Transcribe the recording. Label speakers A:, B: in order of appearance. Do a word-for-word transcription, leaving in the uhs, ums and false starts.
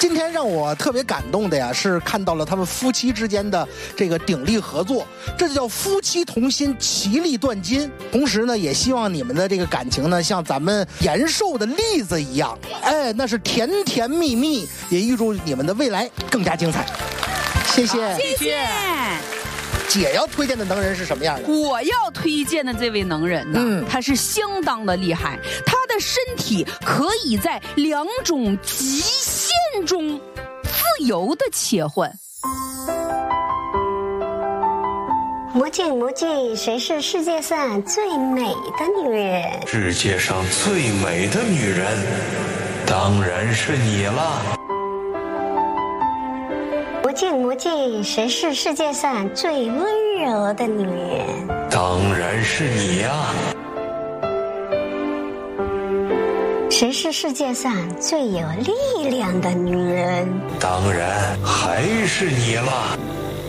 A: 今天让我特别感动的呀，是看到了他们夫妻之间的这个鼎力合作，这就叫夫妻同心，其利断金。同时呢，也希望你们的这个感情呢，像咱们延寿的栗子一样，哎，那是甜甜蜜蜜。也预祝你们的未来更加精彩。谢谢，
B: 谢谢。
A: 姐要推荐的能人是什么样的？
B: 我要推荐的这位能人呢，嗯、他是相当的厉害，他的身体可以在两种极限中自由的切换。
C: 魔镜魔镜，谁是世界上最美的女人？
D: 世界上最美的女人，当然是你了。
C: 魔镜魔镜，谁是世界上最温柔的女人？
D: 当然是你呀。
C: 谁是世界上最有力量的女人？
D: 当然还是你了。